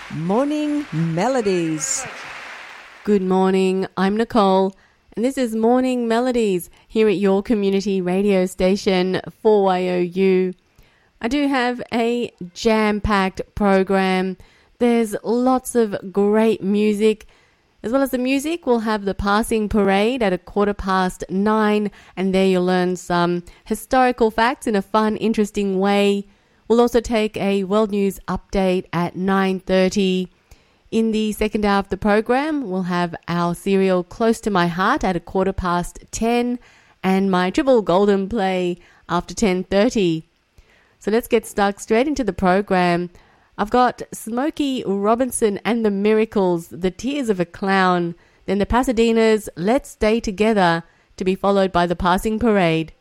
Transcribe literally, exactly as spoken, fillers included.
Morning Melodies. Good morning, I'm Nicole, and this is Morning Melodies here at your community radio station four Y O U. I do have a jam-packed program. There's lots of great music. As well as the music, we'll have the passing parade at a quarter past nine, and there you'll learn some historical facts in a fun, interesting way. We'll also take a world news update at nine thirty. In the second hour of the program, we'll have our serial Close to My Heart at a quarter past ten and my triple golden play after ten thirty. So let's get stuck straight into the program. I've got Smokey Robinson and the Miracles, The Tears of a Clown, then the Pasadena's Let's Stay Together, to be followed by the Passing Parade.